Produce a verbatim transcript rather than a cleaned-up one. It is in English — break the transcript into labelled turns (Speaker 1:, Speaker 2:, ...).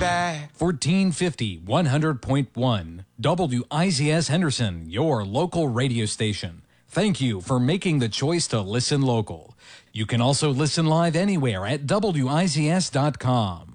Speaker 1: back.
Speaker 2: fourteen fifty, one hundred point one. W I Z S Henderson, your local radio station. Thank you for making the choice to listen local. You can also listen live anywhere at W I Z S dot com.